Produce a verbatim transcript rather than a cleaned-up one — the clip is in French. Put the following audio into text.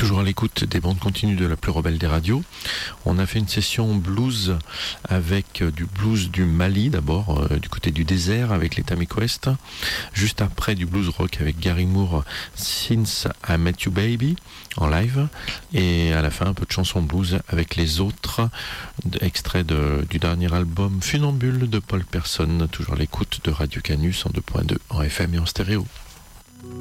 Toujours à l'écoute des bandes continues de la plus rebelle des radios. On a fait une session blues avec du blues du Mali d'abord, euh, du côté du désert avec les Tamik West. Juste après du blues rock avec Gary Moore, Since I Met You Baby en live. Et à la fin un peu de chansons blues avec les autres, extraits de, du dernier album Funambule de Paul Person. Toujours à l'écoute de Radio Canus en deux point deux en F M et en stéréo.